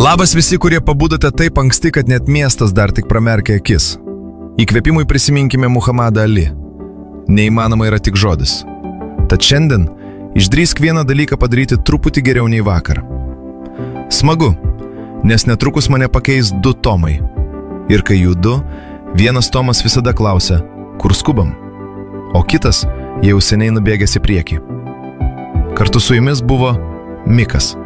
Labas visi, kurie pabudote taip anksti, kad net miestas dar tik pramerkia akis. Įkvėpimui prisiminkime Muhamadą Ali. Neįmanoma yra tik žodis. Tad šiandien išdrįsk vieną dalyką padaryti truputį geriau nei vakar. Smagu, nes netrukus mane pakeis 2 Tomai. Ir kai jų 2, vienas Tomas visada klausia, kur skubam, o kitas jau seniai nubėgęs į priekį. Kartu su jumis buvo Mikas.